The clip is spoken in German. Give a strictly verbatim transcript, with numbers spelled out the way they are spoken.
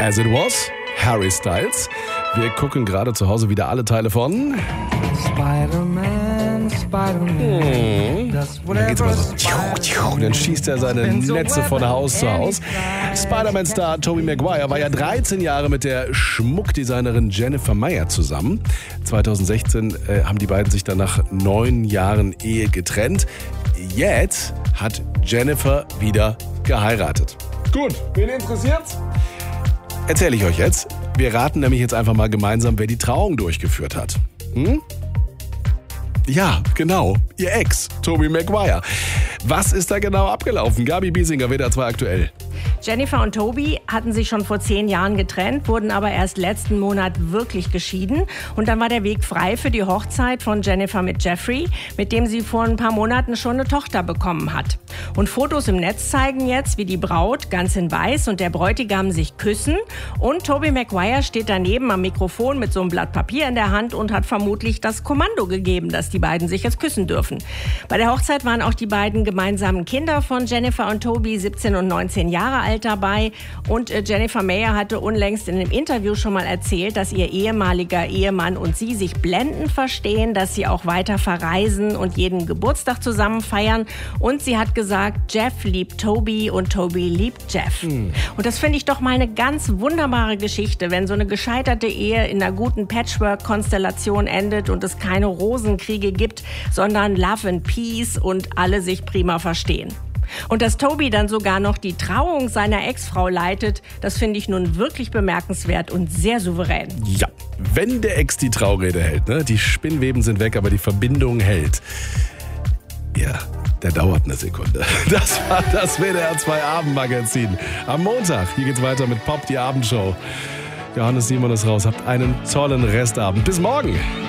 As It Was, Harry Styles. Wir gucken gerade zu Hause wieder alle Teile von Spider-Man, Spider-Man. Hm. Da geht's immer so. Und dann schießt er seine Netze von Haus zu Haus. Spider-Man-Star Tobey Maguire war ja dreizehn Jahre mit der Schmuckdesignerin Jennifer Meyer zusammen. zweitausendsechzehn äh, haben die beiden sich dann nach neun Jahren Ehe getrennt. Jetzt hat Jennifer wieder geheiratet. Gut, wen interessiert's? Erzähle ich euch jetzt. Wir raten nämlich jetzt einfach mal gemeinsam, wer die Trauung durchgeführt hat. Hm? Ja, genau. Ihr Ex, Tobey Maguire. Was ist da genau abgelaufen? Gabi Biesinger, W D R zwei aktuell. Jennifer und Tobey hatten sich schon vor zehn Jahren getrennt, wurden aber erst letzten Monat wirklich geschieden. Und dann war der Weg frei für die Hochzeit von Jennifer mit Jeffrey, mit dem sie vor ein paar Monaten schon eine Tochter bekommen hat. Und Fotos im Netz zeigen jetzt, wie die Braut ganz in Weiß und der Bräutigam sich küssen. Und Tobey Maguire steht daneben am Mikrofon mit so einem Blatt Papier in der Hand und hat vermutlich das Kommando gegeben, dass die beiden sich jetzt küssen dürfen. Bei der Hochzeit waren auch die beiden gemeinsamen Kinder von Jennifer und Tobey, siebzehn und neunzehn Jahre alt, dabei. Und Jennifer Meyer hatte unlängst in einem Interview schon mal erzählt, dass ihr ehemaliger Ehemann und sie sich blendend verstehen, dass sie auch weiter verreisen und jeden Geburtstag zusammen feiern. Und sie hat gesagt, Jeff liebt Tobey und Tobey liebt Jeff. Mhm. Und das finde ich doch mal eine ganz wunderbare Geschichte, wenn so eine gescheiterte Ehe in einer guten Patchwork-Konstellation endet und es keine Rosenkriege gibt, sondern Love and Peace und alle sich prima verstehen. Und dass Tobey dann sogar noch die Trauung seiner Ex-Frau leitet, das finde ich nun wirklich bemerkenswert und sehr souverän. Ja, wenn der Ex die Traurede hält, ne? Die Spinnweben sind weg, aber die Verbindung hält. Ja, der dauert eine Sekunde. Das war das W D R zwei Abendmagazin. Am Montag, hier geht's weiter mit Pop, die Abendshow. Johannes Simon ist raus. Habt einen tollen Restabend. Bis morgen.